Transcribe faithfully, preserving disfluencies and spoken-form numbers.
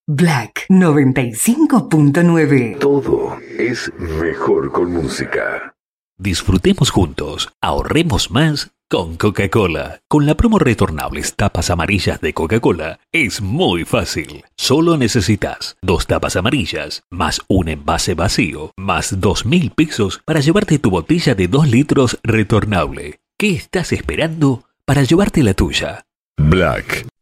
Black noventa y cinco punto nueve. Todo es mejor con música. Disfrutemos juntos, ahorremos más con Coca-Cola. Con la promo retornables tapas amarillas de Coca-Cola es muy fácil. Solo necesitas dos tapas amarillas, más un envase vacío, más dos mil pesos para llevarte tu botella de dos litros retornable. ¿Qué estás esperando para llevarte la tuya? Black